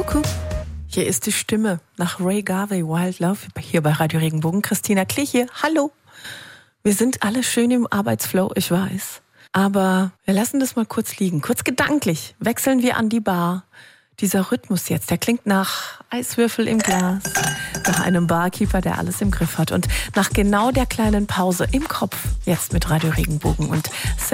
Kuckuck. Hier ist die Stimme nach Ray Garvey, Wild Love, hier bei Radio Regenbogen. Christina Klich hier, hallo. Wir sind alle schön im Arbeitsflow, ich weiß. Aber wir lassen das mal kurz liegen. Kurz gedanklich wechseln wir an die Bar. Dieser Rhythmus jetzt, der klingt nach Eiswürfel im Glas, nach einem Barkeeper, der alles im Griff hat und nach genau der kleinen Pause im Kopf, jetzt mit Radio Regenbogen und